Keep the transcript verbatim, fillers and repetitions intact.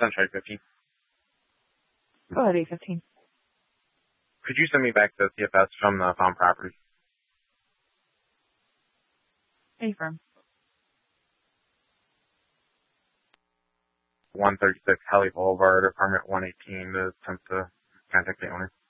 Sunshine fifteen. Go ahead, eight fifteen. Could you send me back the T F S from the found property? Affirm. one thirty-six Helly Boulevard, apartment one eighteen, to attempt to contact the owner.